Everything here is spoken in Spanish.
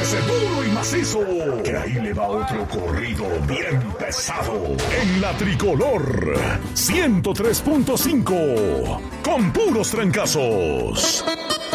Prepárese duro y macizo, que ahí le va otro corrido bien pesado. En la Tricolor 103.5, con puros trancazos.